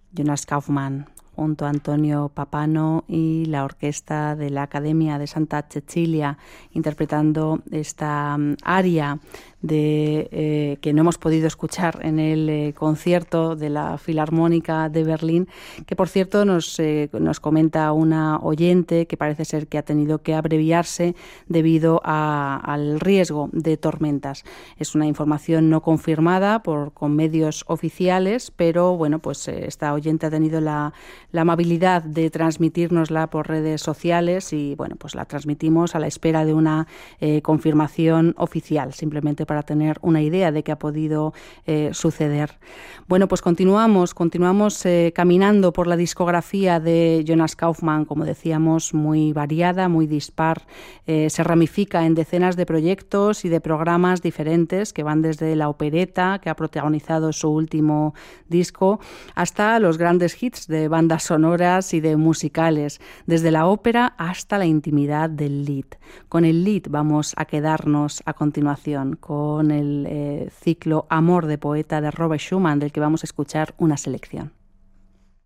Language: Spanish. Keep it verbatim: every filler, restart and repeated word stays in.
Jonas Kaufmann, junto a Antonio Papano y la orquesta de la Academia de Santa Cecilia, interpretando esta um, aria de, eh, que no hemos podido escuchar en el eh, concierto de la Filarmónica de Berlín, que por cierto nos, eh, nos comenta una oyente que parece ser que ha tenido que abreviarse debido a, al riesgo de tormentas. Es una información no confirmada por, con medios oficiales, pero bueno, pues eh, esta oyente ha tenido la, la amabilidad de transmitírnosla por redes sociales y bueno, pues la transmitimos a la espera de una eh, confirmación oficial, simplemente para tener una idea de qué ha podido eh, suceder. Bueno, pues continuamos, continuamos eh, caminando por la discografía de Jonas Kaufmann, como decíamos, muy variada, muy dispar, eh, se ramifica en decenas de proyectos y de programas diferentes que van desde la opereta, que ha protagonizado su último disco, hasta los grandes hits de bandas sonoras y de musicales, desde la ópera hasta la intimidad del Lied. Con el Lied vamos a quedarnos a continuación, con el eh, ciclo Amor de poeta de Robert Schumann, del que vamos a escuchar una selección.